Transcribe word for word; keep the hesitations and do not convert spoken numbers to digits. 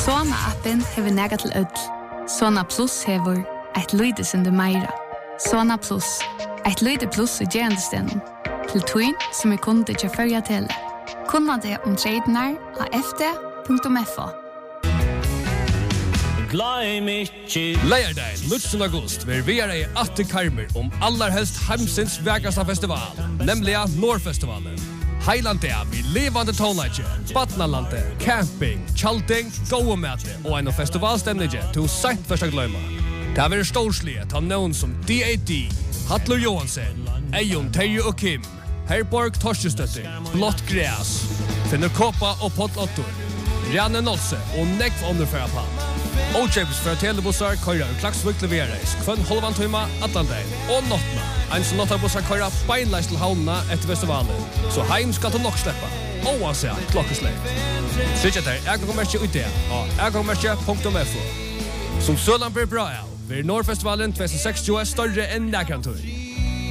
Sona-appen hever nega til ødel. Sona Plus hever eit lyde sinde meira. Sona Plus, eit lyde plus i gerandestenen. Til tøyn som er kunde til førja til. Kunna det om tradenar av f d punktum f o. Leierdagen, nittonde august, vil vi er i atte karmer om allerhelst heimsins vekasta festival, nemlig Nordfestivalen. Heilandia vi levande tonlager, Batnalande, camping, tjalting, gåemæte og en festivalstemninge til sent første gløyma. Det er storslige ta noen som D A D, Hattler Johansen, Eion, Terje og Kim, Herborg Torstestøtter, Blått Græs, Finner Kåpa og Potlottor, Rjanne Nolse og Nekv underfæra på. Ojabs fra telebussar køyrer Klaksvik levereis, kvann halvan tøyma, atlandein og nottna. En som nottabussar køyrer beinleis til havnena etter festivalen, så heim skal du nok sleppa, oansett klokkesleip. Sykja der ergangmerkje ut det, og ergangmerkje punktum f o. Som sølan blir bra av, vil Nordfestivalen tjueseksti større enn nekantøy.